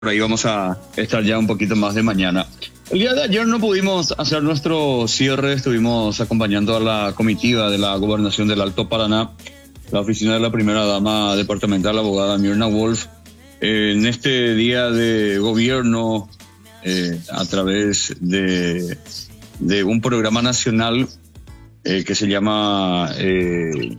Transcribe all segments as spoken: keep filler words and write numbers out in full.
por ahí vamos a estar ya un poquito más de mañana. El día de ayer no pudimos hacer nuestro cierre, estuvimos acompañando a la comitiva de la Gobernación del Alto Paraná, la oficina de la primera dama departamental, la abogada Mirna Wolf, eh, en este día de gobierno eh, a través de, de un programa nacional eh, que se llama, eh,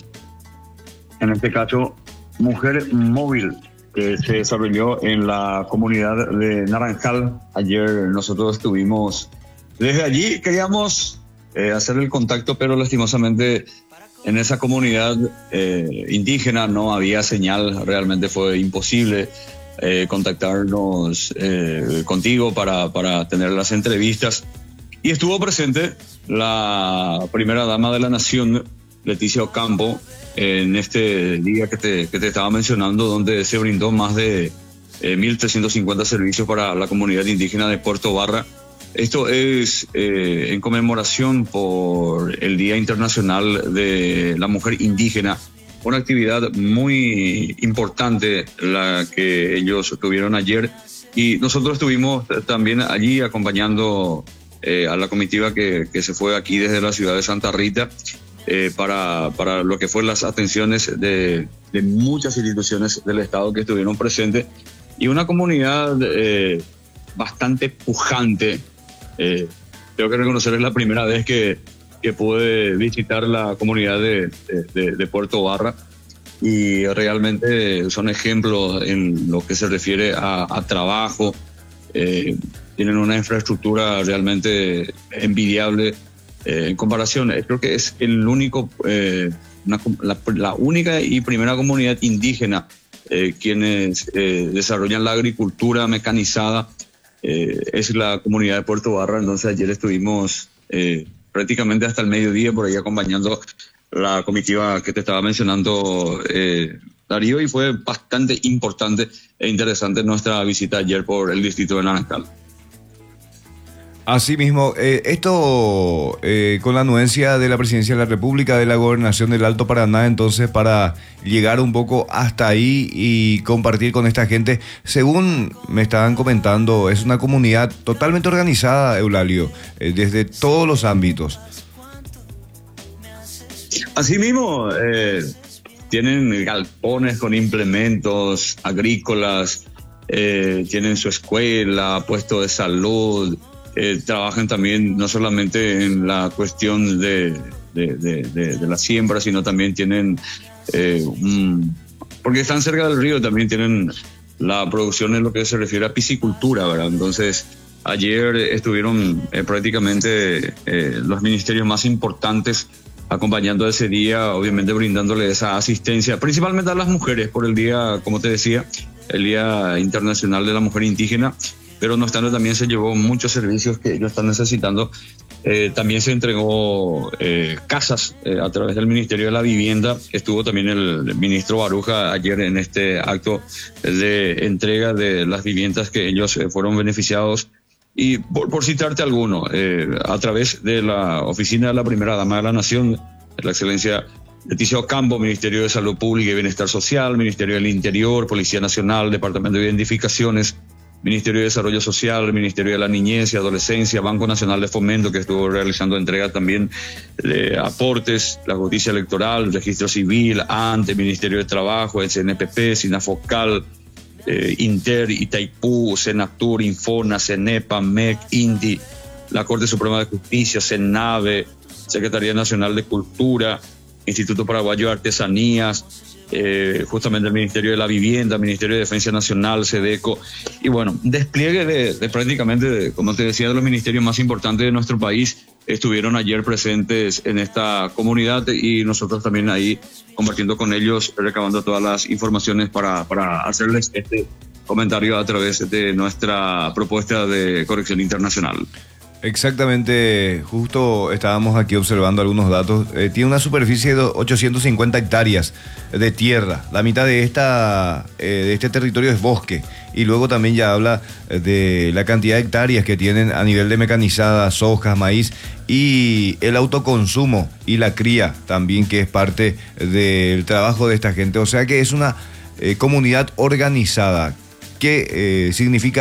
en este caso, Mujer Móvil, que se desarrolló en la comunidad de Naranjal. Ayer nosotros estuvimos desde allí, queríamos eh, hacer el contacto, pero lastimosamente en esa comunidad eh, indígena no había señal, realmente fue imposible eh, contactarnos eh, contigo para, para tener las entrevistas. Y estuvo presente la primera dama de la nación, Leticia Ocampo, en este día que te, que te estaba mencionando, donde se brindó más de eh, mil trescientos cincuenta servicios para la comunidad indígena de Puerto Barra. Esto es eh, en conmemoración por el Día Internacional de la Mujer Indígena, una actividad muy importante la que ellos tuvieron ayer, y nosotros estuvimos también allí acompañando eh, a la comitiva que, que se fue aquí desde la ciudad de Santa Rita, Eh, para, para lo que fue las atenciones de, de muchas instituciones del Estado que estuvieron presentes, y una comunidad eh, bastante pujante. Eh, tengo que reconocer, es la primera vez que, que pude visitar la comunidad de, de, de, de Puerto Barra, y realmente son ejemplos en lo que se refiere a, a trabajo. Eh, tienen una infraestructura realmente envidiable. Eh, en comparación, creo que es el único, eh, una, la, la única y primera comunidad indígena eh, quienes eh, desarrollan la agricultura mecanizada, eh, es la comunidad de Puerto Barra. Entonces ayer estuvimos eh, prácticamente hasta el mediodía por ahí acompañando la comitiva que te estaba mencionando, eh, Darío, y fue bastante importante e interesante nuestra visita ayer por el distrito de Naranjal. Asimismo, eh, esto eh, con la anuencia de la Presidencia de la República, de la Gobernación del Alto Paraná, entonces para llegar un poco hasta ahí y compartir con esta gente, según me estaban comentando, es una comunidad totalmente organizada, Eulalio, eh, desde todos los ámbitos. Asimismo, eh, tienen galpones con implementos agrícolas, eh, tienen su escuela, puesto de salud. Eh, trabajan también no solamente en la cuestión de, de, de, de, de la siembra, sino también tienen, eh, un, porque están cerca del río, también tienen la producción en lo que se refiere a piscicultura, ¿verdad? Entonces, ayer estuvieron eh, prácticamente eh, los ministerios más importantes acompañando ese día, obviamente brindándole esa asistencia, principalmente a las mujeres, por el día, como te decía, el Día Internacional de la Mujer Indígena. Pero no obstante, también se llevó muchos servicios que ellos están necesitando. Eh, también se entregó eh, casas eh, a través del Ministerio de la Vivienda. Estuvo también el ministro Baruja ayer en este acto de entrega de las viviendas que ellos eh, fueron beneficiados. Y por, por citarte alguno, eh, a través de la oficina de la primera dama de la Nación, la excelencia Leticia Ocampo, Ministerio de Salud Pública y Bienestar Social, Ministerio del Interior, Policía Nacional, Departamento de Identificaciones, Ministerio de Desarrollo Social, Ministerio de la Niñez y Adolescencia, Banco Nacional de Fomento, que estuvo realizando entrega también de aportes, la Justicia Electoral, Registro Civil, ANTE, Ministerio de Trabajo, S N P P, SINAFOCAL, eh, Inter, Itaipú, Senatur, Infona, CENEPA, M E C, INDI, la Corte Suprema de Justicia, CENAVE, Secretaría Nacional de Cultura, Instituto Paraguayo de Artesanías, Eh, justamente el Ministerio de la Vivienda, Ministerio de Defensa Nacional, SEDECO, y bueno, despliegue de, de prácticamente, de, como te decía, de los ministerios más importantes de nuestro país, estuvieron ayer presentes en esta comunidad, y nosotros también ahí compartiendo con ellos, recabando todas las informaciones para, para hacerles este comentario a través de nuestra propuesta de corrección internacional. Exactamente, justo estábamos aquí observando algunos datos. Eh, tiene una superficie de ochocientas cincuenta hectáreas de tierra. La mitad de, esta, eh, de este territorio es bosque. Y luego también ya habla de la cantidad de hectáreas que tienen a nivel de mecanizada, soja, maíz, y el autoconsumo y la cría también, que es parte del trabajo de esta gente. O sea que es una eh, comunidad organizada. qué eh, significa